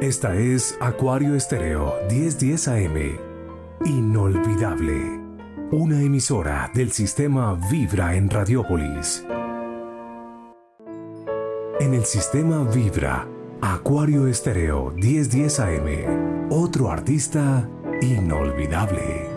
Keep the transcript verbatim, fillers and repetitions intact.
Esta es Acuario Estéreo diez diez A M. Inolvidable. Una emisora del sistema Vibra en Radiópolis. En el sistema Vibra, Acuario Estéreo diez diez A M. Otro artista inolvidable.